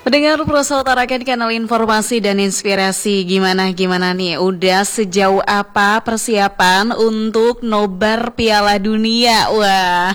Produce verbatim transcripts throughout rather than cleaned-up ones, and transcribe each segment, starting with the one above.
Pendengar Prosa Utarakan kanal informasi dan inspirasi. Gimana-gimana nih, udah sejauh apa persiapan untuk nobar Piala Dunia? Wah,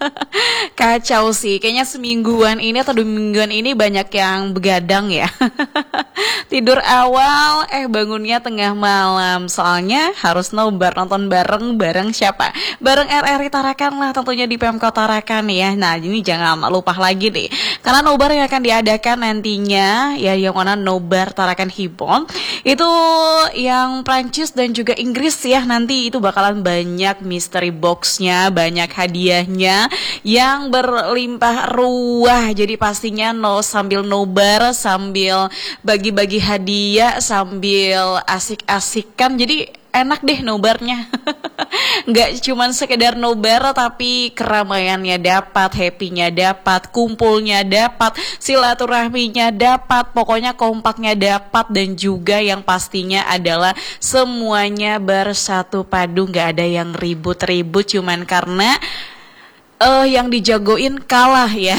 kacau sih. Kayaknya semingguan ini atau dua mingguan ini banyak yang begadang ya. Tidur awal, eh bangunnya tengah malam. Soalnya harus nobar, nonton bareng, bareng siapa? Bareng R R I Tarakan lah tentunya di Pemkot Tarakan ya. Nah ini jangan lupa lagi deh, karena nobar yang akan diadakan nantinya ya, yang mana nobar Tarakan Hibon itu yang Prancis dan juga Inggris ya. Nanti itu bakalan banyak mystery boxnya, banyak hadiahnya yang berlimpah ruah. Jadi pastinya no sambil nobar, sambil bagi-bagi hadiah, sambil asik-asikan. Jadi enak deh nobarnya. Nggak cuman sekedar nobar, tapi keramaiannya dapat, happy-nya dapat, kumpulnya dapat, silaturahminya dapat, pokoknya kompaknya dapat, dan juga yang pastinya adalah semuanya bersatu padu, nggak ada yang ribut-ribut cuman karena uh, yang dijagoin kalah ya.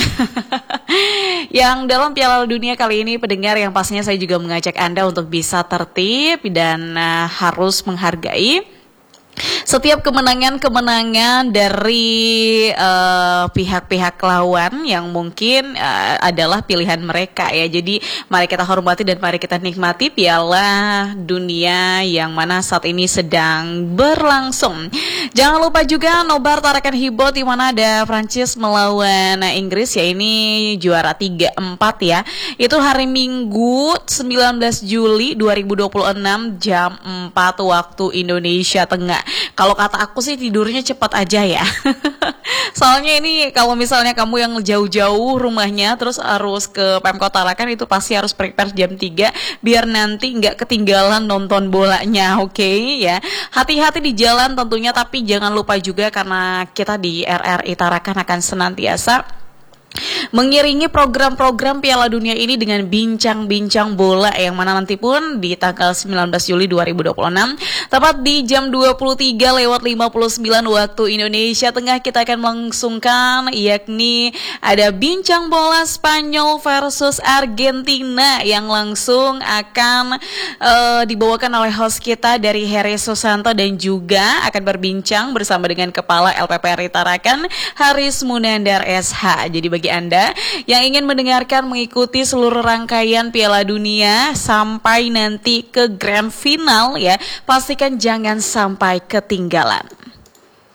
Yang dalam Piala Dunia kali ini, pendengar, yang pastinya saya juga mengajak Anda untuk bisa tertib dan uh, harus menghargai setiap kemenangan-kemenangan dari uh, pihak-pihak lawan yang mungkin uh, adalah pilihan mereka ya. Jadi mari kita hormati dan mari kita nikmati Piala Dunia yang mana saat ini sedang berlangsung. Jangan lupa juga nobar Tarakan Hibon di mana ada Prancis melawan Inggris ya, ini juara tiga empat ya. Itu hari Minggu sembilan belas Juli dua ribu dua puluh enam jam empat waktu Indonesia Tengah. Kalau kata aku sih tidurnya cepat aja ya. Soalnya ini kalau misalnya kamu yang jauh-jauh rumahnya terus harus ke Pemkot Tarakan, itu pasti harus prepare jam tiga biar nanti nggak ketinggalan nonton bolanya, oke okay, ya. Hati-hati di jalan tentunya, tapi jangan lupa juga karena kita di R R I Tarakan akan senantiasa mengiringi program-program Piala Dunia ini dengan bincang-bincang bola, yang mana nanti pun di tanggal sembilan belas Juli dua ribu dua puluh enam tepat di jam dua puluh tiga lewat lima puluh sembilan waktu Indonesia Tengah kita akan melangsungkan, yakni ada bincang bola Spanyol versus Argentina yang langsung akan uh, dibawakan oleh host kita dari Heri Susanto, dan juga akan berbincang bersama dengan Kepala L P P R I Tarakan Haris Munandar S H. Jadi bagi Anda yang ingin mendengarkan, mengikuti seluruh rangkaian Piala Dunia sampai nanti ke grand final ya, pastikan jangan sampai ketinggalan.